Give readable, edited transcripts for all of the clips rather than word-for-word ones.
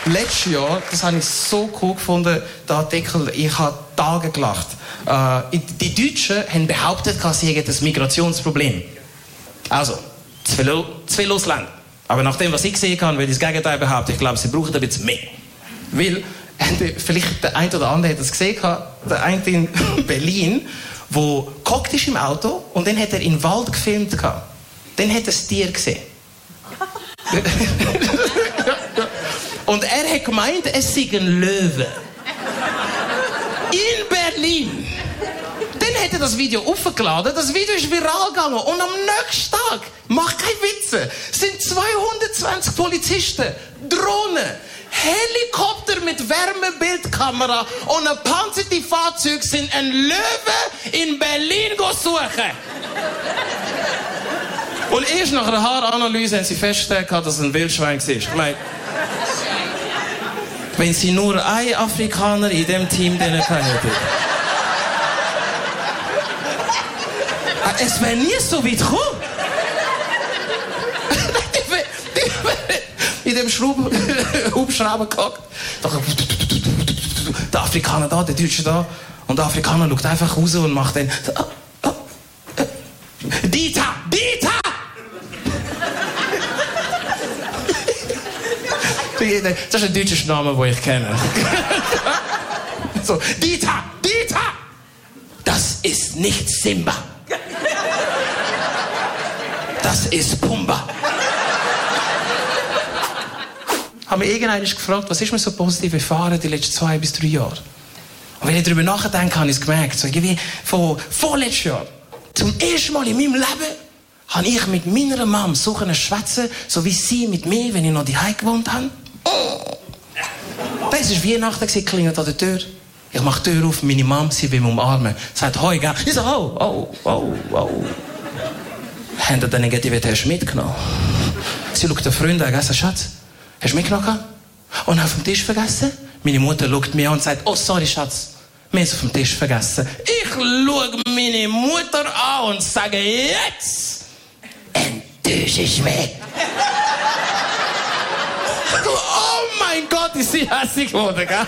letztes Jahr, das habe ich so cool gefunden, der Artikel, ich habe Tage gelacht. Die Deutschen haben behauptet, sie hätten ein Migrationsproblem. Also, zu viel Ausländer. Aber nach dem, was ich gesehen habe, würde ich das Gegenteil behaupten. Ich glaube, sie brauchen ein bisschen mehr. Weil, vielleicht der eine oder andere hat das gesehen, der eine in Berlin, der gehockt ist im Auto und dann hat er in den Wald gefilmt. Dann hat er das Tier gesehen. Und er hat gemeint, es sei ein Löwe. In Berlin. Dann hat er das Video aufgeladen, das Video ist viral gegangen und am nächsten Tag, mach keine Witze, sind 220 Polizisten, Drohnen, Helikopter mit Wärmebildkamera und ein panzertes Fahrzeug sind ein Löwe in Berlin suchen. Und erst nach einer Haaranalyse haben sie festgestellt, dass es ein Wildschwein war. Ich meine, wenn sie nur einen Afrikaner in diesem Team hätten. Es wäre nie so weit gekommen. In dem Hubschrauber gehockt. Der Afrikaner da, der Deutsche da. Und der Afrikaner schaut einfach raus und macht dann... Dieter! Dieter! Das ist ein deutscher Name, den ich kenne. So, Dieter! Dieter! Das ist nicht Simba. Das ist Pumba. Haben wir irgendwann gefragt, was ist mir so positiv erfahren die letzten 2 bis 3 Jahre? Und wenn ich darüber nachdenke, habe ich es gemerkt. So, irgendwie von vorletztes Jahr, zum ersten Mal in meinem Leben, habe ich mit meiner Mom so schwätzen, so wie sie mit mir, wenn ich noch daheim gewohnt habe. Das war Weihnachten, klingelt an der Tür. Ich mache die Tür auf, meine Mom, sie will mich umarmen. Sie sagt, hoi, gell? Ich sage, oh. Haben Sie den Negativität mitgenommen? Sie schaut den Freund an und sagt, Schatz, hast du mitgenommen? Und auf dem Tisch vergessen? Meine Mutter schaut mich an und sagt, oh, sorry, Schatz, wir haben es auf dem Tisch vergessen. Ich schaue meine Mutter an und sage, jetzt enttäuschst du mich. Oh mein Gott, ist sie hässlich geworden, gell?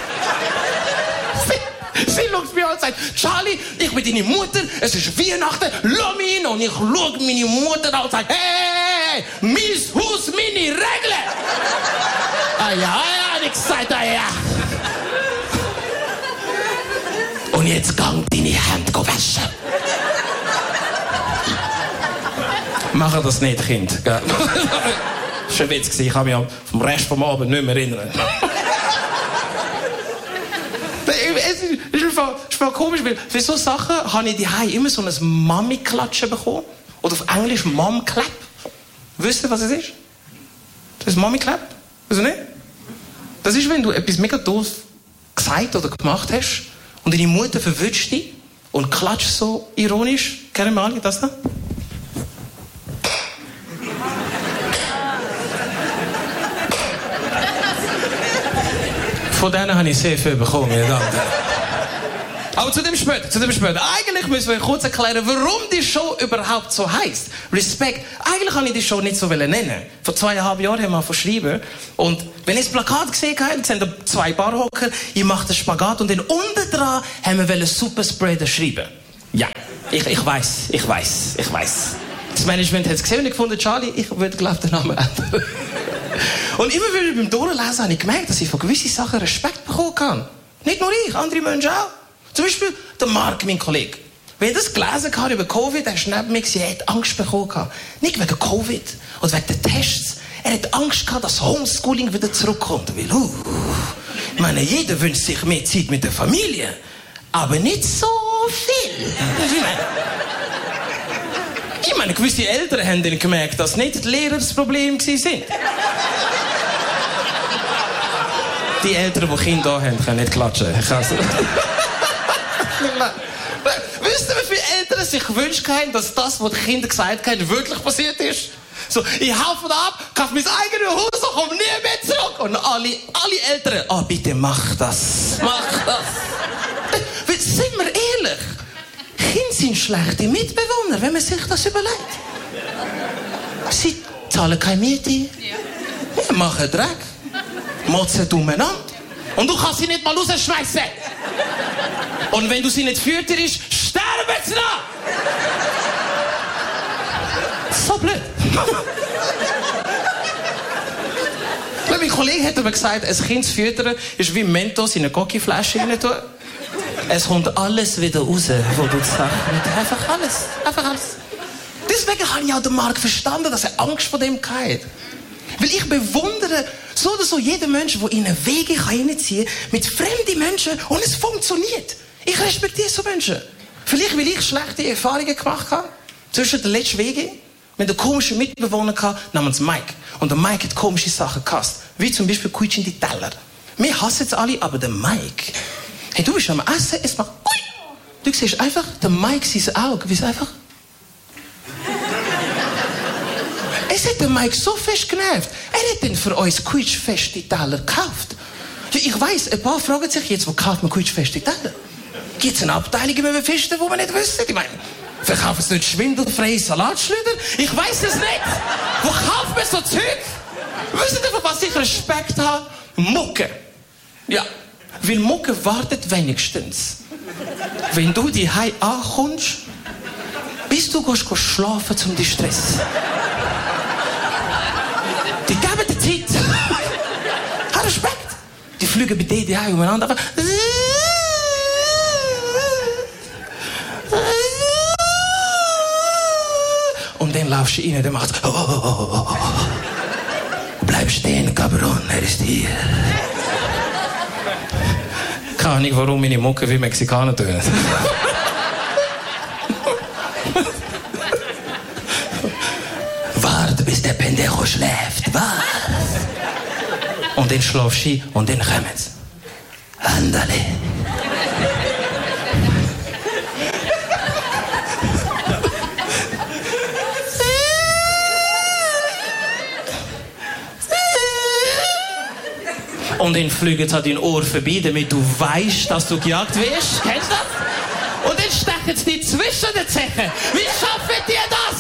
Sie schaut mich an und sagt, Charlie, ich bin deine Mutter, es ist Weihnachten, lass mich hin. Und ich schaue meine Mutter an und sage, hey, mein Haus, meine Regeln. Ja, ich gesagt, ja. Und jetzt gang deine Hände waschen. Mach das nicht, Kind. Gell? Das war ein Witz, ich kann mich vom Rest vom Abend nicht mehr erinnern. Es ist voll komisch, weil für solche Sachen habe ich daheim immer so ein Mami-Klatschen bekommen. Oder auf Englisch Mom-Clap. Wisst ihr, was es ist? Das ist Mami-Clap. Weißt du nicht? Das ist, wenn du etwas mega doof gesagt oder gemacht hast und deine Mutter verwünscht dich und klatscht so ironisch. Kennen wir alle das da? Von denen habe ich sehr viel bekommen, meine Damen und Herren. Aber zu dem später. Eigentlich müssen wir kurz erklären, warum die Show überhaupt so heisst. Respekt. Eigentlich kann ich die Show nicht so nennen. Vor 2,5 Jahren haben wir verschrieben. Und wenn ihr das Plakat gesehen habt, sehen da 2 Barhocker, ich mache den Spagat und dann unten dran haben wir Superspreader schreiben. Ja, ich weiss. Das Management hat es gesehen und ich gefunden, Charlie, ich würde, glaube ich, den Namen ändern. Und immer wieder beim Durchlesen habe ich gemerkt, dass ich von gewissen Sachen Respekt bekommen kann. Nicht nur ich, andere Menschen auch. Zum Beispiel der Mark, mein Kollege. Wenn ich das gelesen habe über Covid, er ist neben mir, er hat Angst bekommen. Nicht wegen Covid oder wegen den Tests. Er hat Angst gehabt, dass Homeschooling wieder zurückkommt. Weil, ich meine, jeder wünscht sich mehr Zeit mit der Familie. Aber nicht so viel. Ich meine, gewisse Eltern haben dann gemerkt, dass nicht die Lehrer das Problem waren. Die Eltern, die Kinder da haben, können nicht klatschen. Wisst ihr, wie viele Eltern sich gewünscht haben, dass das, was die Kinder gesagt haben, wirklich passiert ist? So, ich hau von ab, kaufe mein eigenes Haus und komme nie mehr zurück. Und alle Eltern, oh, bitte mach das. Sind wir ehrlich? Kinder sind schlechte Mitbewohner, wenn man sich das überlegt. Sie zahlen keine Miete. Wir machen Dreck. motzen umeinander. Und du kannst sie nicht mal rausschmeißen. Und wenn du sie nicht fütterst, sterben sie noch. So blöd. Mein Kollege hat mir gesagt, ein Kind zu füttern ist wie Mentos in eine Gocki-Flasche rein tun. Es kommt alles wieder raus, wo du sagst. Einfach alles. Einfach alles. Deswegen habe ich auch den Marc verstanden, dass er Angst vor dem hat. Weil ich bewundere so oder so jeden Menschen, der in eine Wege hineinziehen kann, mit fremden Menschen, und es funktioniert. Ich respektiere so Menschen. Vielleicht, weil ich schlechte Erfahrungen gemacht habe, zwischen den letzten Wegen, mit einem komischen Mitbewohner namens Mike. Und der Mike hat komische Sachen gehasst. Wie zum Beispiel quietschende Teller. Wir hassen es alle, aber der Mike. Hey, du bist am Essen, es macht ui. Du siehst einfach, der Mike sein Auge, wie es einfach... Es hat den Mike so fest genervt. Er hat dann für uns quietschfeste Teller gekauft. Ja, ich weiss, ein paar fragen sich jetzt, wo kauft man quietschfeste Teller? Gibt es eine Abteilung im Fisten, wo man nicht wissen? Ich meine, verkaufen sie nicht schwindelfreie Salatschleuder? Ich weiss es nicht. Wo kauft man so Zeug? Wisst ihr, was ich Respekt habe? Mucke. Ja, weil Mucke wartet wenigstens. Wenn du die Hause ankommst, bis du gehst schlafen zum die Stress. Die geben dir Zeit. Hab Respekt. Die fliegen bei dir die Hause umeinander. Aber und dann laufst du rein, der macht bleib stehen, Cabron, er ist hier. Keine Ahnung, warum meine Mucke wie Mexikaner tun. Warte, bis der Pendejo schläft. Warte. Und dann schlafst du und dann kommen sie. Andale. Und dann fliegen sie an dein Ohr vorbei, damit du weißt, dass du gejagt wirst. Kennst du das? Und dann stechen sie dich zwischen den Zechen. Wie schaffen die das?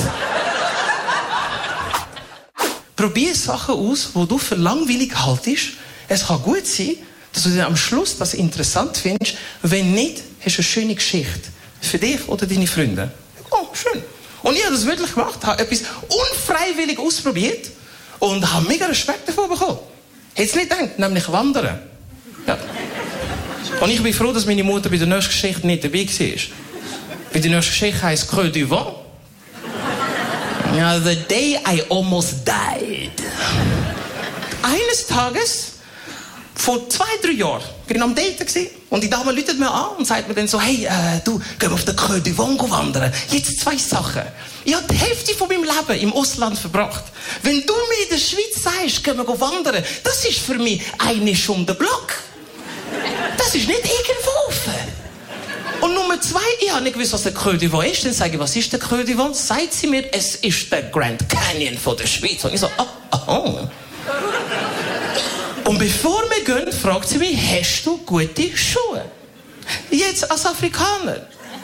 Probier Sachen aus, die du für langweilig haltest. Es kann gut sein, dass du dann am Schluss das interessant findest. Wenn nicht, hast du eine schöne Geschichte. Für dich oder deine Freunde. Oh, schön. Und ich habe das wirklich gemacht. Ich habe etwas unfreiwillig ausprobiert und habe mega Respekt davon bekommen. Hättest du nicht gedacht, nämlich wandern. Ja. Und ich bin froh, dass meine Mutter bei der nächsten Geschichte nicht dabei war. Bei der nächsten Geschichte heisst Creux du Vent. Ja, the day I almost died. Eines Tages, vor 2-3 Jahren, ich war am Daten und die Dame ruft mir an und sagt mir dann so, hey, du, gehen wir auf den Creux du Vent wandern. Jetzt 2 Sachen. Ich habe die Hälfte von meinem Leben im Ausland verbracht. Wenn du mir in der Schweiz sagst, gehen wir wandern, das ist für mich eine Stunde Block. Das ist nicht irgendwo. Und Nummer 2, ich habe nicht gewusst, was der Creux du Vent ist. Dann sage ich, was ist der Creux du Vent? Sagt sie mir, es ist der Grand Canyon von der Schweiz. Und ich so, oh. Und bevor wir gehen, fragt sie mich, hast du gute Schuhe? Jetzt als Afrikaner.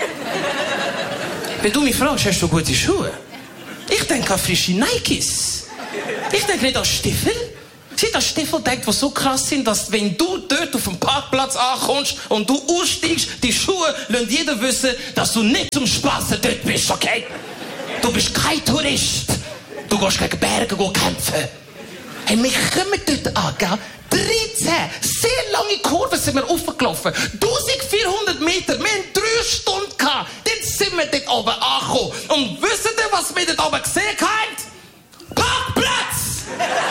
Wenn du mich fragst, hast du gute Schuhe? Ich denke an frische Nikes. Ich denke nicht an Stiefel. Sie an Stiefel denkt, die so krass sind, dass wenn du dort auf dem Parkplatz ankommst und du aussteigst, die Schuhe lassen jeder wissen, dass du nicht zum Spaß dort bist, okay? Du bist kein Tourist. Du gehst gegen Berge kämpfen. Hey, wir kommen dort an, gell? 13 sehr lange Kurven sind wir aufgelaufen. 1400 Meter. Wir haben 3 Stunden gehabt. Dann sind wir dort oben angekommen. Und wisst ihr, was wir dort oben gesehen haben? Parkplatz!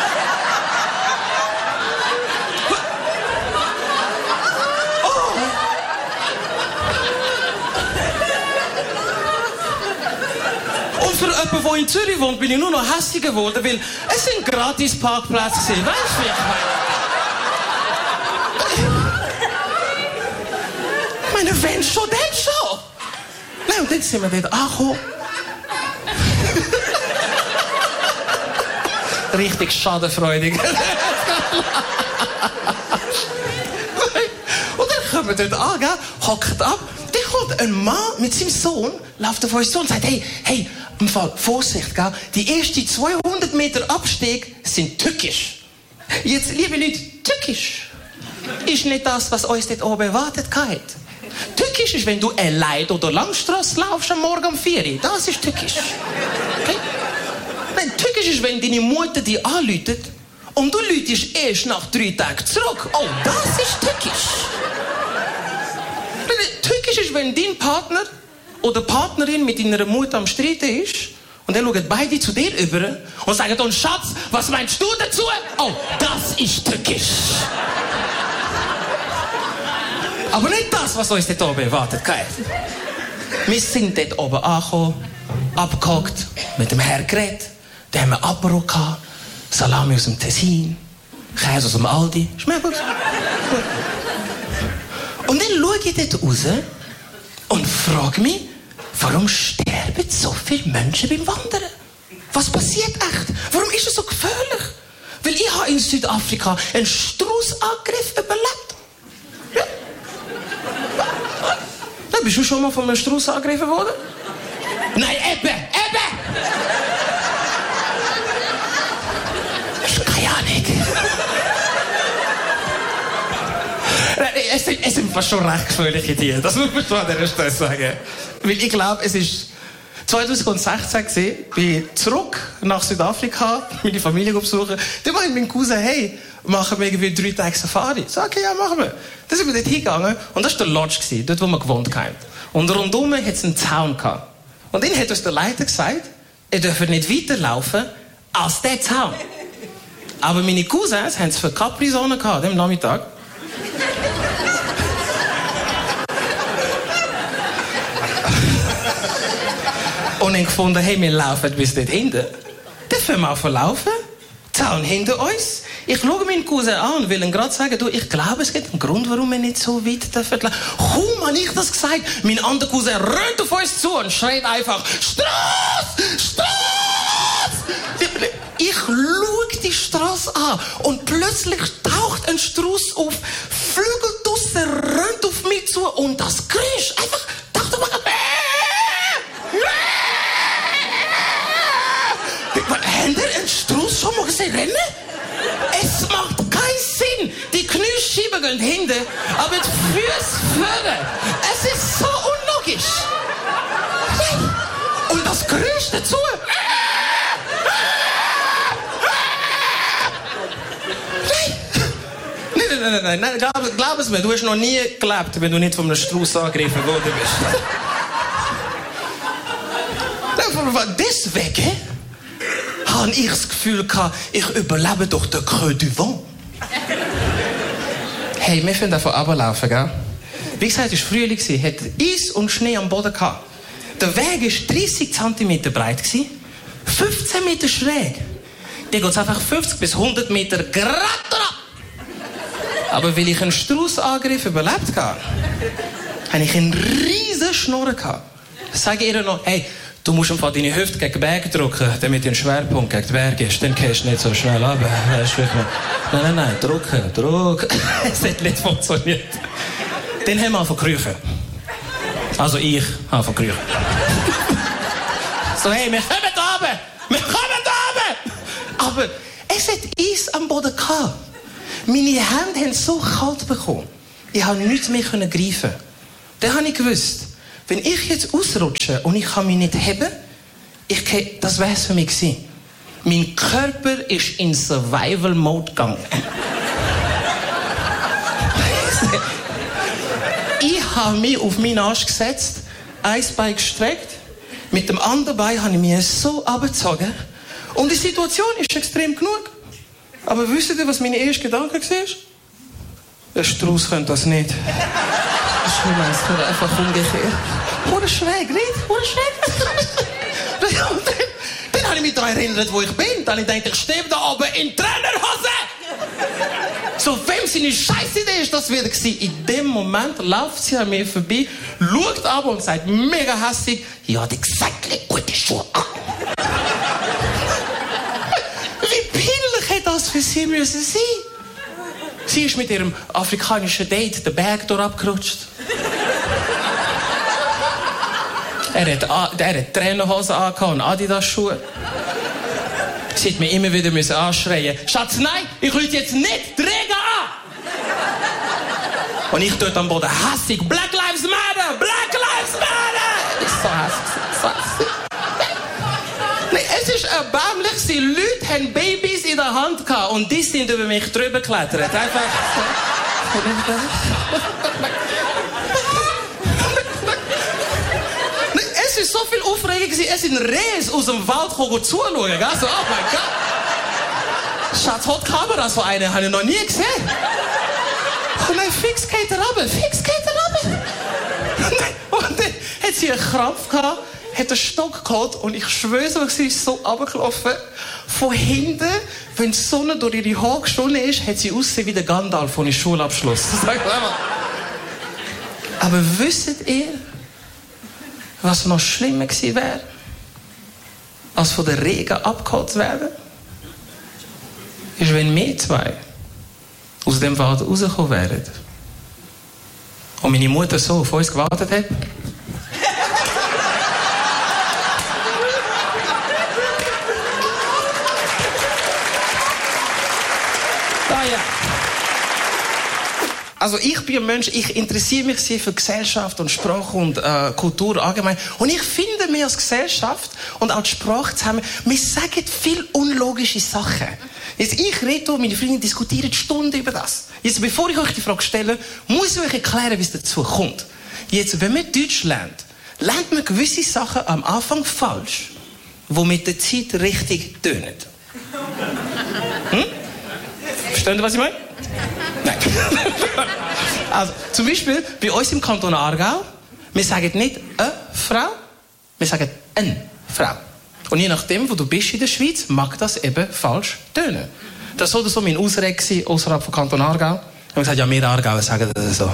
Und für jemanden, der in Zürich wohnt, bin ich nur noch hässlich geworden, weil es sind gratis Parkplätze gewesen. Weißt du, wie ich meine, wenn schon, dann schon. Nein, und dann sind wir dort angekommen. Richtig schadenfreudig. Und dann kommen wir dort an, gell? Hockt ab. Dann kommt ein Mann mit seinem Sohn, läuft auf uns zu und sagt, hey, im Fall, Vorsicht, gell? Die ersten 200 Meter Abstieg sind tückisch. Jetzt, liebe Leute, Tückisch ist nicht das, was uns dort oben erwartet hat. Tückisch ist, wenn du allein oder Langstrasse laufst am Morgen um 4 Uhr. Das ist tückisch. Okay? Nein, tückisch ist, wenn deine Mutter dich anruft und du rufst erst nach 3 Tagen zurück. Oh, das ist tückisch. Tückisch ist, wenn dein Partner oder Partnerin mit deiner Mutter am Streiten ist und dann schauen beide zu dir über und sagen, oh Schatz, was meinst du dazu? Oh, das ist tückisch. Aber nicht das, was uns dort oben erwartet hat. Wir sind dort oben angekommen, abgehockt, mit dem Herrn geredet, dann haben wir Apero gehabt, Salami aus dem Tessin, Käse aus dem Aldi. Schmeckt gut. Und dann schaue ich dort raus und frage mich, warum sterben so viele Menschen beim Wandern? Was passiert echt? Warum ist es so gefährlich? Weil ich habe in Südafrika einen Straußangriff überlebt. Ja. Ja, bist du schon mal von einem Strauß angegriffen worden? Nein, eben! Das ist keine Ahnung. Es sind fast schon recht gefährliche Tiere. Das muss man schon an dieser Stelle sagen. Weil ich glaube, es ist 2016 gewesen, bin zurück nach Südafrika, meine Familie besuchen. Dann meinte mein Cousin, hey, machen wir irgendwie 3 Tage Safari. Ich sage, okay, ja, machen wir. Dann sind wir dort hingegangen und das war der Lodge, dort wo wir gewohnt haben. Und rundum hat es einen Zaun gehabt. Und dann hat uns der Leiter gesagt, ihr dürft nicht weiterlaufen als der Zaun. Aber meine Cousins haben es für Capri-Sonne gehabt, am Nachmittag. Und dann gefunden, hey, wir laufen bis dort hinten. Dann fangen wir an zu laufen. Zaun hinter uns. Ich schaue meinen Cousin an und will ihm gerade sagen, du, ich glaube, es gibt einen Grund, warum wir nicht so weit dürfen laufen. Kaum habe ich das gesagt, mein anderer Cousin rennt auf uns zu und schreit einfach, Strasse! Strasse! Ich schaue die Straße an und plötzlich taucht ein Strauß auf, flügelt draussen, rennt auf mich zu und das Geräusch einfach taucht auf mich. Habt ihr einen Strauß schon mal gesehen rennen? Es macht keinen Sinn. Die Kniescheiben gehen hinten, aber die Füße vorne. Es ist so unlogisch. Und das Geräusch dazu. Nein, glaub es mir, du hast noch nie gelebt, wenn du nicht von einem Strauß angegriffen worden bist. Deswegen habe ich das Gefühl gehabt, ich überlebe doch den Creux du Vent. Hey, wir können davon runterlaufen, gell? Wie gesagt, es war Frühling, hat Eis und Schnee am Boden gehabt. Der Weg war 30 cm breit, 15 Meter schräg. Dann geht es einfach 50 bis 100 Meter gerade ab. Aber weil ich einen Straußangriff überlebt habe, habe ich einen riesen Schnorren gehabt. Ich sage ihr noch, hey, du musst einfach deine Hüfte gegen den Berg drücken, damit du einen Schwerpunkt gegen den Berg hast. Dann gehst du nicht so schnell runter. Nein, drücken. Es hat nicht funktioniert. Dann haben wir angefangen zu kriechen. Also ich habe angefangen zu kriechen. So, hey, wir kommen da runter! Aber es hat Eis am Boden gehabt. Meine Hände haben so kalt bekommen. Ich konnte nichts mehr greifen. Dann habe ich gewusst, wenn ich jetzt ausrutsche und ich kann mich nicht heben, das wäre es für mich gewesen. Mein Körper ist in Survival-Mode gegangen. Ich habe mich auf meinen Arsch gesetzt, ein Bein gestreckt, mit dem anderen Bein habe ich mich so abgezogen. Und die Situation ist extrem genug. Aber wisst ihr, was meine erste Gedanke war? Der Strauß könnte das nicht. Ich meine, einfach umgekehrt. Oder schräg, nicht? Dann habe ich mich daran erinnert, wo ich bin. Dann habe ich gedacht, ich stehe da oben in Trainerhose. So, wem seine Scheißidee ist das wieder gewesen? In dem Moment läuft sie an mir vorbei, schaut ab und sagt mega hässlich, ja, die gesagt, leg gute Schuhe an. Wie peinlich hätte das für sie müssen sein? Sie ist mit ihrem afrikanischen Date den Berg dort abgerutscht. Er hat Trainerhosen angehabt und Adidas-Schuhe. Sie hat mich immer wieder anschreien. Schatz, nein, ich rufe jetzt nicht die Regen an. Und ich dort am Boden hassig. Black Lives Matter! Black Lives Matter! Ich so hassig. Nein, es ist erbärmlich. Die Leute haben Babys in der Hand gehabt und die sind über mich drüber geklettert. Einfach. Es ist so viel Aufregung. Es sind Rehs aus dem Wald zuschauen. So, oh mein Gott. Schatz, hat die Kamera so eine? Habe ich noch nie gesehen. Und dann fix geht er runter. Und dann hat sie einen Krampf gehabt, hat einen Stock geholt und ich schwöre, sie ist so runtergelaufen. Von hinten, wenn die Sonne durch ihre Haare geschonnen ist, hat sie ausgesehen wie der Gandalf von ihrem Schulabschluss. Aber wisst ihr, was noch schlimmer gewesen wäre, als von der Regen abgeholt zu werden? Ist, wenn wir zwei aus dem Wald rausgekommen wären und meine Mutter so auf uns gewartet hat. Also ich bin ein Mensch, ich interessiere mich sehr für Gesellschaft und Sprache und Kultur allgemein. Und ich finde, wir als Gesellschaft und auch die Sprache zusammen, wir sagen viel unlogische Sachen. Jetzt, ich rede und meine Freunde diskutieren Stunden über das. Jetzt, bevor ich euch die Frage stelle, muss ich euch erklären, wie es dazu kommt. Jetzt, wenn man Deutsch lernt man gewisse Sachen am Anfang falsch, die mit der Zeit richtig tönen. Verstehen Sie, was ich meine? Nein. Also, zum Beispiel bei uns im Kanton Aargau, wir sagen nicht eine Frau, wir sagen eine Frau. Und je nachdem, wo du bist in der Schweiz, mag das eben falsch tönen. Das war so mein Ausrede außerhalb von Kanton Aargau. Ich habe gesagt, ja, wir Aargauer sagen das so.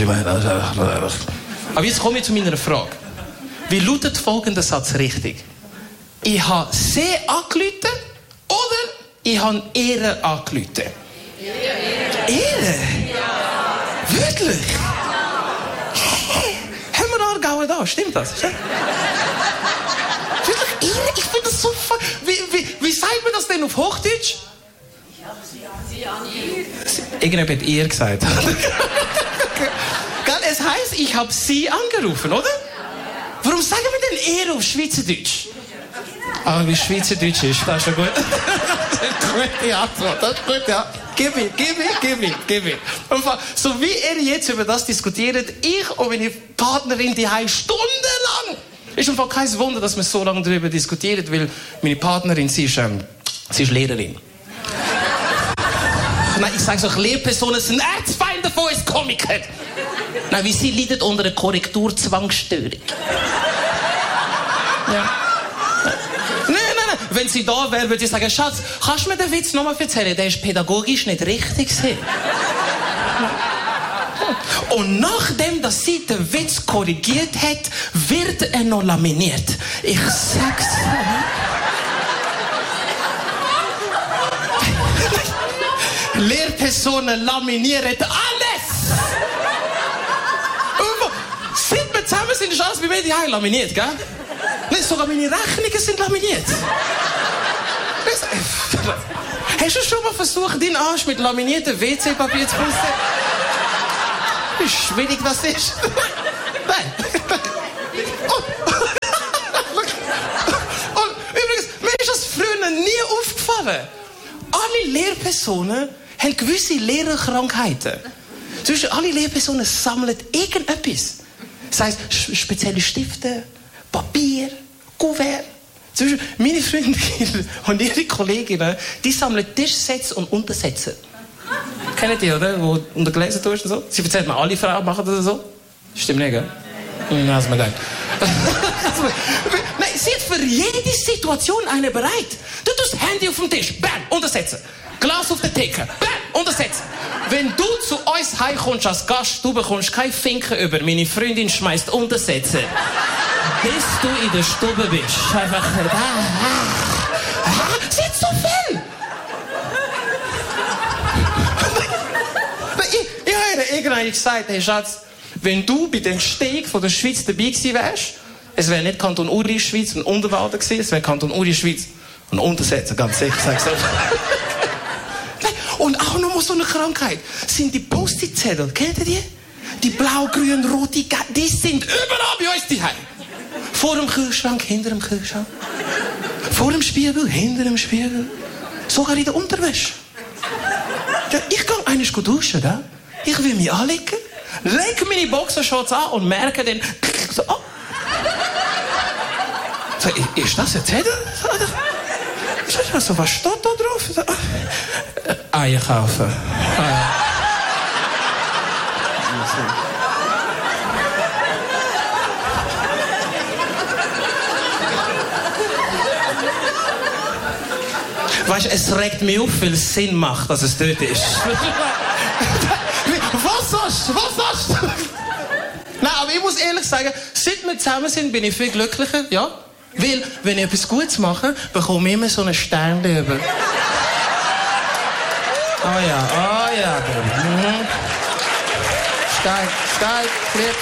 Aber jetzt komme ich zu meiner Frage. Wie lautet folgender Satz richtig? Ich habe sie angerufen oder ich habe ihre angerufen? Ihre? Ja. Wirklich? Haben wir Aargauer da? Stimmt das? Wirklich ihre? Ich finde das so... Wie sagt man das denn auf Hochdeutsch? Irgendjemand hat ihr gesagt. Es heisst, ich habe sie angerufen, oder? Warum sagen wir denn ihr auf Schweizerdeutsch? Ah, wie Schweizerdeutsch ist, das ist schon gut. Das ist eine gute Antwort, das ist gut, ja. Gib mir. So wie ihr jetzt über das diskutiert, ich und meine Partnerin, die haben stundenlang. Ist einfach kein Wunder, dass wir so lange darüber diskutieren, weil meine Partnerin, sie ist Lehrerin. Nein, ich sage so, Lehrpersonen sind Erzfeinde von uns Komikern. Nein, wie sie leidet unter einer Korrekturzwangsstörung. Ja. Nein. Wenn sie da wäre, würde ich sagen, Schatz, kannst du mir den Witz nochmal erzählen? Der ist pädagogisch nicht richtig. Und nachdem, dass sie den Witz korrigiert hat, wird er noch laminiert. Ich sag's dir. Lehrpersonen laminieren alles! Seit wir zusammen sind, ist alles bei mir daheim laminiert, gell? Nicht sogar meine Rechnungen sind laminiert. Hast du schon mal versucht, deinen Arsch mit laminiertem WC-Papier zu putzen? Wie schwierig das ist. Nein. Und übrigens, mir ist das früher nie aufgefallen. Alle Lehrpersonen haben gewisse Lehrerkrankheiten. Zum Beispiel, alle Lehrpersonen sammeln irgendetwas. Das heisst, spezielle Stifte, Papier, Kuvert. Zum Beispiel, meine Freundin und ihre Kolleginnen, die sammeln Tischsätze und Untersätze. Kennt ihr, oder? Wo unter Gläser tust und so? Sie erzählt mir, alle Frauen machen das so. Stimmt nicht, gell? Ja, ist mir geil. Nein, sie hat für jede Situation eine bereit. Du tust Handy auf dem Tisch, bam, Untersätze. Glas auf der Theke, bam, Untersätze. Wenn du zu uns heimkommst als Gast, du bekommst keinen Finken über. Meine Freundin schmeißt Untersätze. Bis du in der Stube bist. Einfach... Sie hat so viel! Ich habe irgendwann gesagt, hey Schatz, wenn du bei dem Steg von der Schweiz dabei gewesen wärst, es wäre nicht Kanton Uri, Schweiz und Unterwalden gewesen, es wäre Kanton Uri, Schweiz Und untersetzen, ganz sicher, sag's so. Und auch noch mal so eine Krankheit sind die Post-it-Zettel. Kennt ihr die? Die blau, grün, rote, die sind überall bei uns daheim. Vor dem Kühlschrank, hinter dem Kühlschrank. Vor dem Spiegel, hinter dem Spiegel. Sogar in der Unterwäsche. Ja, ich gehe eigentlich gut duschen, da. Ich will mich anlegen, lege meine Boxershorts an und merke dann, so, oh. So, ist das ein Zettel? So, was steht da drauf? So, Eier kaufen. Weißt du, es regt mich auf, weil es Sinn macht, dass es dort ist. Was sagst du? Nein, aber ich muss ehrlich sagen, seit wir zusammen sind, bin ich viel glücklicher, ja? Weil, wenn ich etwas Gutes mache, bekomme ich immer so einen Stern über. Oh ja, Baby. Mhm. Steig, Flips.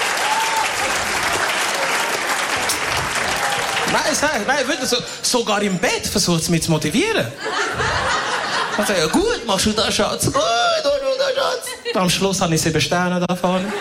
Nein, wirklich, sogar im Bett versucht es mich zu motivieren. Ich sage, ja, gut, machst du das, Schatz? Gut, Schatz. Am Schluss habe ich 7 Sterne da vorne.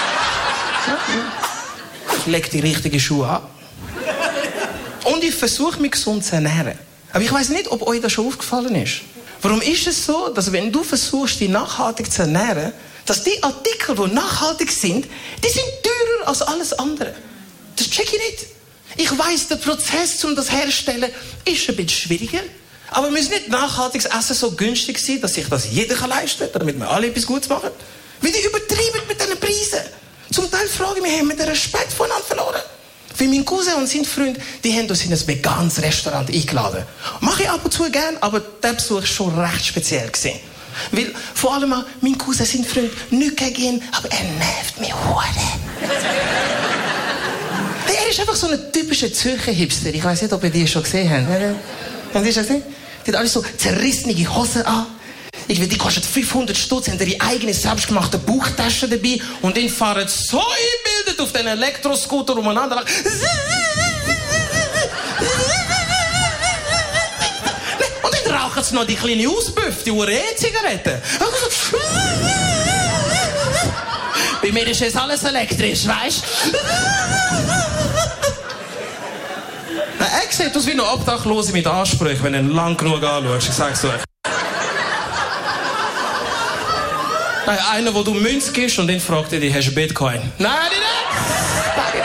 Ich lege die richtigen Schuhe an. Und ich versuche, mich gesund zu ernähren. Aber ich weiss nicht, ob euch das schon aufgefallen ist. Warum ist es so, dass wenn du versuchst, dich nachhaltig zu ernähren, dass die Artikel, die nachhaltig sind, die sind teurer als alles andere? Das check ich nicht. Ich weiss, der Prozess, um das herzustellen, ist ein bisschen schwieriger. Aber wir müssen nicht nachhaltiges Essen so günstig sein, dass sich das jeder leisten kann, damit wir alle etwas Gutes machen. Weil die übertreiben mit diesen Preisen. Zum Teil frage ich mich, haben wir den Respekt voneinander verloren? Wie mein Cousin und sein Freund, die haben uns in ein veganes Restaurant eingeladen. Mache ich ab und zu gern, aber der Besuch war schon recht speziell gewesen. Weil vor allem auch mein Cousin, sein Freund, nicht gegen ihn, aber er nervt mich hure. Er ist einfach so ein typischer Zürcher Hipster. Ich weiss nicht, ob ihr die schon gesehen habt. Haben Sie schon gesehen? Die hat alle so zerrissene Hosen an. Die kostet 500 Stutz, haben ihre eigene selbstgemachte Bauchtasche dabei und dann fahren so eingebildet auf den Elektroscooter umeinander. Und dann rauchen sie noch die kleine Auspuff, die E-Zigaretten. Bei mir ist jetzt alles elektrisch, weißt du? Er sieht aus wie ein Obdachloser mit Ansprüchen, wenn du ihn lang genug anschaust. Ich sag's euch. Einer, wo du Münze gibst und dann fragt er dich, hast du Bitcoin? Nein, nicht.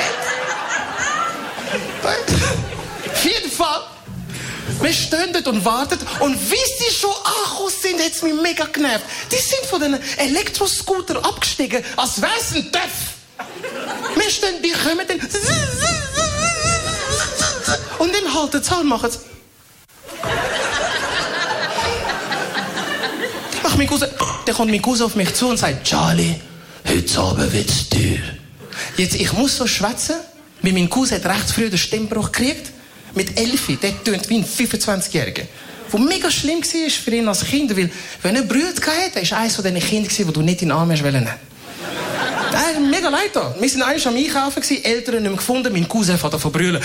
Auf jeden Fall, wir stehen dort und warten und wie sie schon angekommen sind, hat es mich mega genervt. Die sind von den Elektroscooter abgestiegen, als wäre es ein Töpf. Wir stehen, die kommen dann und dann halten sie an und machen es. Dann kommt mein Cousin auf mich zu und sagt, Charlie, heute Abend wird's teuer. Jetzt, ich muss so schwätzen, weil mein Cousin hat recht früh den Stimmbruch gekriegt. Mit 11, der tönt wie ein 25-Jähriger. Was mega schlimm war für ihn als Kind, weil, wenn er Brüder hatte, war eines von diesen Kindern, die du nicht in den Arm hast wollen. Mega leid da. Wir waren eigentlich am Einkaufen, Eltern nicht mehr gefunden, mein Cousin fährt von brüllen.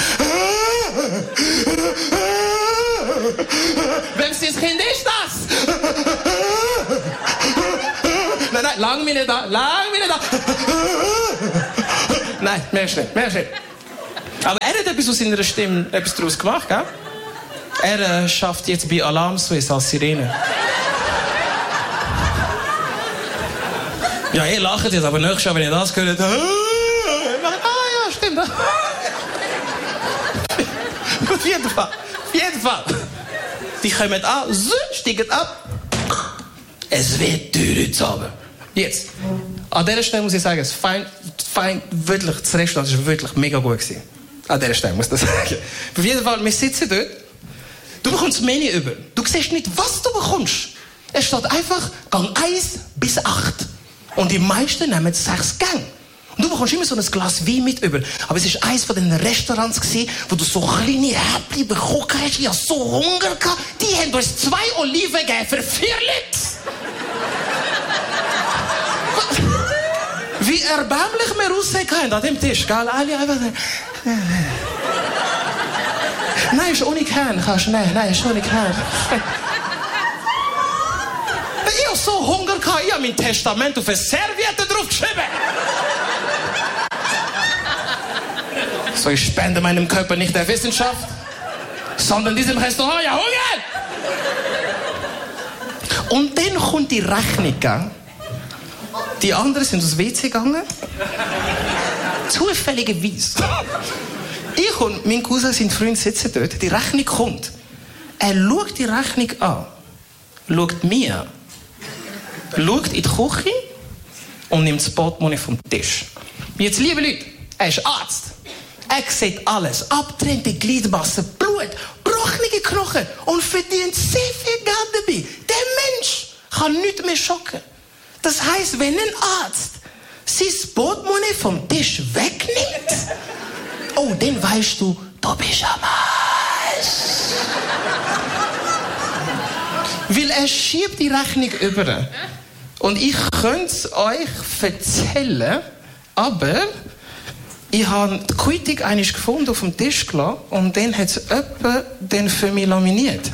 Welches Kind ist das? Nein, lang mich nicht da. Nein, mehr ist nicht. Aber er hat etwas aus seiner Stimme daraus gemacht, gell? Er schafft jetzt bei Alarm Swiss als Sirene. Ja, ihr lacht jetzt, aber nächstes Jahr, wenn ihr das hört, ja, stimmt. Auf jeden Fall. Die kommen an, steigen ab. Es wird teuer heute Abend. Jetzt, an dieser Stelle muss ich sagen, wirklich, das Restaurant war wirklich mega gut gewesen. An dieser Stelle muss ich das sagen. Auf jeden Fall, wir sitzen dort. Du bekommst das Menü über. Du siehst nicht, was du bekommst. Es steht einfach Gang 1 bis 8. Und die meisten nehmen 6 Gänge. Und du bekommst immer so ein Glas Wein mit über. Aber es war eines von den Restaurants, wo du so kleine Häppchen bekommen hast. Ich hatte so Hunger gehabt. Die haben uns 2 Oliven gegeben für 4 Liter. Wie erbärmlich wir aussehen können an dem Tisch. Gell? Alle einfach... Nein, ist ohne Kern. Kannst du nehmen. Nein, ist ohne Kern. Ich hatte so Hunger, ich habe mein Testament auf eine Serviette draufgeschrieben. So, ich spende meinem Körper nicht der Wissenschaft, sondern diesem Restaurant. Ja, Hunger! Und dann kommt die Rechnung. Die anderen sind aufs WC gegangen. Zufälligerweise. Ich und mein Cousin, sein Freund, sitzen dort. Die Rechnung kommt. Er schaut die Rechnung an. Schaut mir. Schaut in die Küche und nimmt das Portemonnaie vom Tisch. Jetzt, liebe Leute, er ist Arzt. Er sieht alles. Abgetrennte Gliedmassen, Blut, gebrochene Knochen und verdient sehr viel Geld dabei. Der Mensch kann nichts mehr schocken. Das heisst, wenn ein Arzt sein Portemonnaie vom Tisch wegnimmt, oh, dann weißt du, du bist am Arsch. Weil er schiebt die Rechnung über. Und ich könnte es euch erzählen, aber ich habe die Quittung einmal gefunden, auf dem Tisch gelassen und dann hat es jemand den für mich laminiert.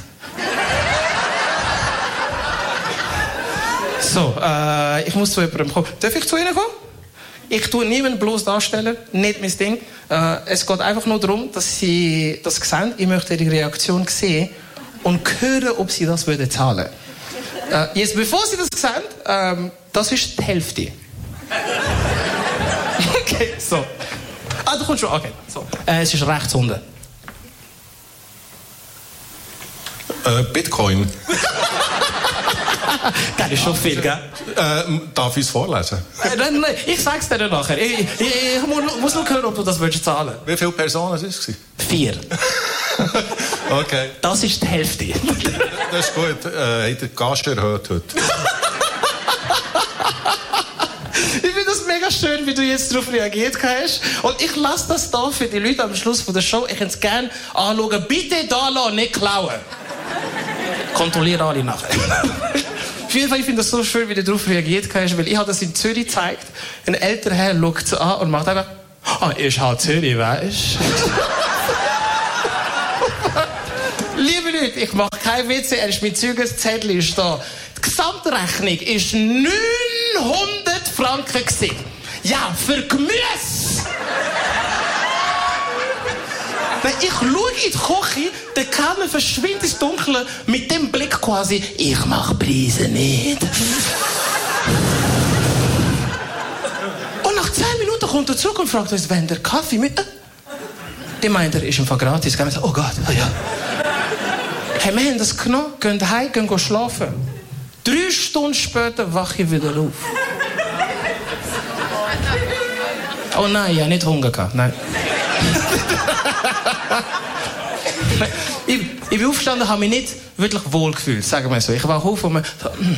So, ich muss zu jemandem kommen. Darf ich zu Ihnen kommen? Ich tue niemanden bloß darstellen, nicht mein Ding. Es geht einfach nur darum, dass Sie das sehen. Ich möchte Ihre Reaktion sehen und hören, ob Sie das zahlen würden. Jetzt, bevor Sie das sehen, das ist die Hälfte. Okay, so. Ah, du kommst schon. Okay, so. Es ist rechts unten. Bitcoin. Das ist schon viel, gell? Darf ich es vorlesen? Nein, ich sag's dir nachher. Ich muss nur hören, ob du das zahlen willst. Wie viele Personen waren es? 4. Okay. Das ist die Hälfte. Das ist gut. Habt ihr den Gast erhöht heute? Ich finde das mega schön, wie du jetzt darauf reagiert hast. Und ich lasse das da für die Leute am Schluss von der Show. Ich würde es gerne anschauen. Bitte da lassen, nicht klauen. Kontrolliere alle nachher. Auf jeden Fall, ich finde das so schön, wie du darauf reagiert hast, weil ich habe das in Zürich gezeigt. Ein älterer Herr schaut es an und macht einfach, ist halt Zürich, weißt du? Liebe Leute, ich mache kein Witz, er ist mit Zeugenzettel ist da. Die Gesamtrechnung war 900 Franken gewesen. Ja, für Gemüse! Wenn ich schaue in die Küche, der Kellner verschwindet ins Dunkle mit dem Blick quasi, ich mache Preise nicht. Und nach 10 Minuten kommt er zurück und fragt uns, wenn der Kaffee mit... Die meint, er ist einfach gratis. Ich sage, oh Gott, oh ja. Hey, wir haben das genommen, gehen heim, gehen schlafen. 3 Stunden später wache ich wieder auf. Oh nein, ich habe nicht Hunger gehabt. Nein. Ich bin aufgestanden, habe mich nicht wirklich wohl gefühlt, sagen wir so. Ich war auf und mir...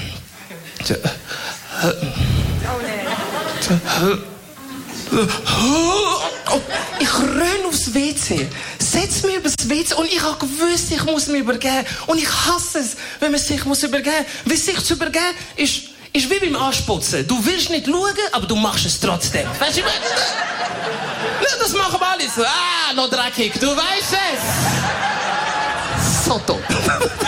Ich renne aufs WC, setze mich übers WC und ich habe gewusst, ich muss mich übergeben. Und ich hasse es, wenn man sich übergeben muss. Weil sich zu übergeben ist wie beim Ansputzen. Du willst nicht schauen, aber du machst es trotzdem. Weißt du, das machen wir alle so. Ah, noch dreckig, du weißt es. So top.